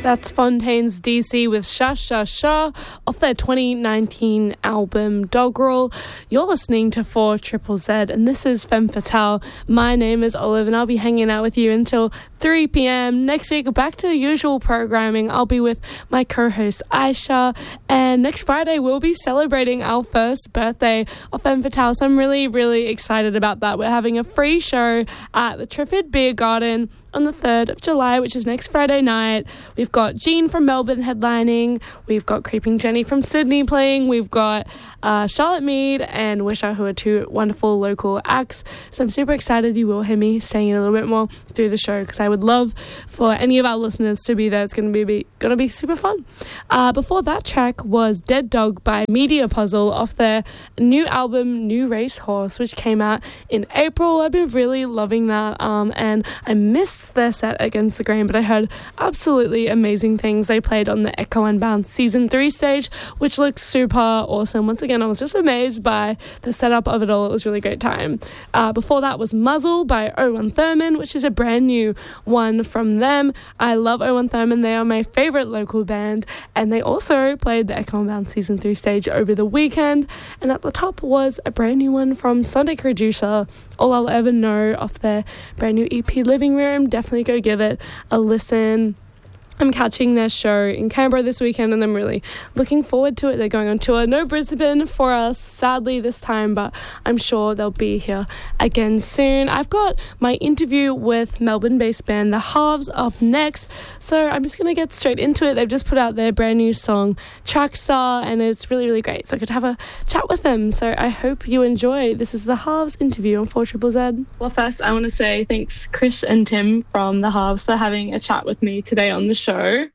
That's Fontaine's DC with Sha Sha Sha off their 2019 album Doggerel. You're listening to 4ZZZ and this is Femme Fatale. My name is Olive and I'll be hanging out with you until 3 p.m. Next week, back to the usual programming. I'll be with my co-host Aisha, and next Friday we'll be celebrating our first birthday of Femme Fatale, so I'm really, really excited about that. We're having a free show at the Triffid Beer Garden on the 3rd of July, which is next Friday night. We've got Jean from Melbourne headlining. We've got Creeping Jenny from Sydney playing. We've got Charlotte Mead and Wisha, who are two wonderful local acts. So I'm super excited. You will hear me saying it a little bit more through the show because I would love for any of our listeners to be there. It's going to be super fun. Before that track was Dead Dog by Media Puzzle off their new album New Racehorse, which came out in April. I've been really loving that, and I missed their set Against the Grain, but I heard absolutely amazing things. They played on the Echo Unbound Season 3 stage, which looks super awesome. Once again, I was just amazed by the setup of it all. It was a really great time. Before that was Muzzle by Owen Thurman, which is a brand new one from them. I love Owen Thurman. They are my favourite local band, and they also played the Echo Unbound Season 3 stage over the weekend. And at the top was a brand new one from Sonic Reducer, All I'll Ever Know, off their brand new EP Living Room. Definitely go give it a listen. I'm catching their show in Canberra this weekend and I'm really looking forward to it. They're going on tour. No Brisbane for us, sadly, this time, but I'm sure they'll be here again soon. I've got my interview with Melbourne-based band The Halves up next, so I'm just going to get straight into it. They've just put out their brand new song, Trackstar, and it's really, really great, so I could have a chat with them. So I hope you enjoy. This is The Halves interview on 4ZZZ. Well, first, I want to say thanks, Chris and Tim from The Halves, for having a chat with me today on the show.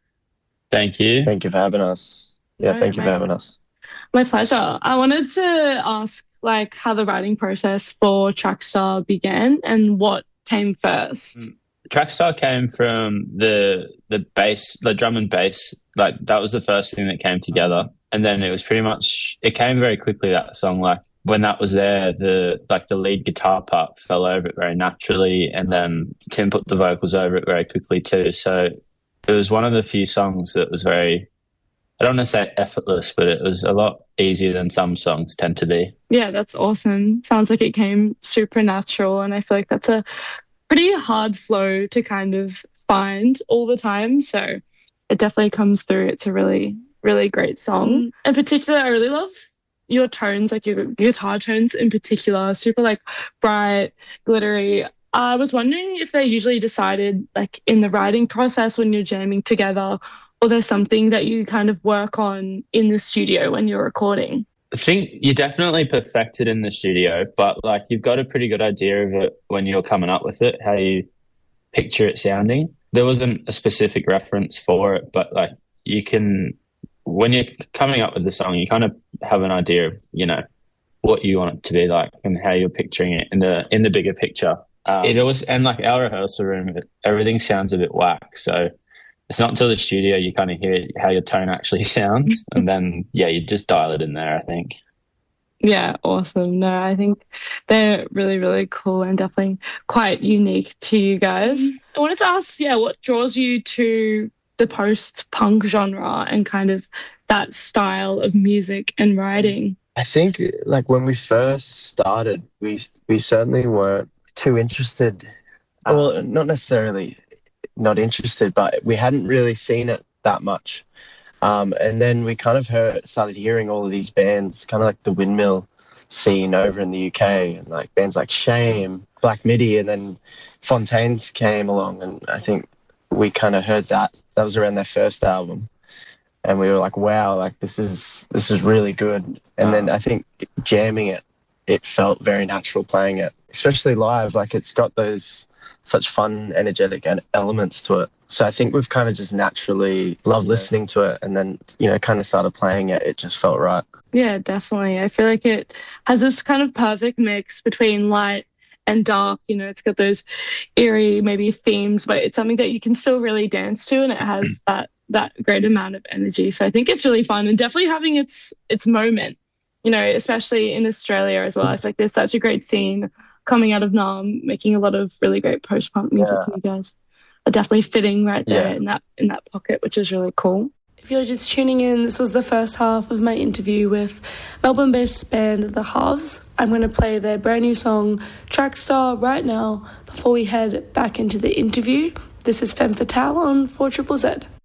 Thank you. Thank you for having us. Thank you for having us. My pleasure. I wanted to ask how the writing process for Trackstar began and what came first. Trackstar came from the bass, the drum and bass. That was the first thing that came together. And then it was pretty much, it came very quickly, that song. When that was there, the lead guitar part fell over it very naturally. And then Tim put the vocals over it very quickly too. So it was one of the few songs that was very, I don't want to say effortless, but it was a lot easier than some songs tend to be. Yeah, that's awesome. Sounds like it came super natural, and I feel like that's a pretty hard flow to kind of find all the time. So it definitely comes through. It's a really, really great song. In particular, I really love your tones, your guitar tones in particular, super bright, glittery. I was wondering if they usually decided in the writing process when you're jamming together, or there's something that you kind of work on in the studio when you're recording. I think you definitely perfect it in the studio, but you've got a pretty good idea of it when you're coming up with it, how you picture it sounding. There wasn't a specific reference for it, but you can, when you're coming up with the song, you kind of have an idea of, what you want it to be like and how you're picturing it in the bigger picture. It always, and our rehearsal room, everything sounds a bit whack. So it's not until the studio you kind of hear how your tone actually sounds. And then, you just dial it in there, I think. Yeah, awesome. No, I think they're really, really cool and definitely quite unique to you guys. I wanted to ask, what draws you to the post-punk genre and kind of that style of music and writing? I think when we first started, we certainly weren't too interested. Well, not necessarily not interested, but we hadn't really seen it that much. And then we kind of started hearing all of these bands, kind of the Windmill scene over in the UK, and bands like Shame, Black Midi, and then Fontaines came along, and I think we kind of heard that. That was around their first album. And we were like, wow, this is really good. And then I think jamming it felt very natural playing it, especially live. It's got those such fun, energetic elements to it. So I think we've kind of just naturally loved listening to it, and then, kind of started playing it. It just felt right. Yeah, definitely. I feel like it has this kind of perfect mix between light and dark. It's got those eerie maybe themes, but it's something that you can still really dance to, and it has that great amount of energy. So I think it's really fun and definitely having its moment, especially in Australia as well. I feel like there's such a great scene coming out of NAM, making a lot of really great post-punk music for you guys. are definitely fitting right there in that pocket, which is really cool. If you're just tuning in, this was the first half of my interview with Melbourne-based band The Halves. I'm going to play their brand new song, Trackstar, right now, before we head back into the interview. This is Femme Fatale on 4ZZZ.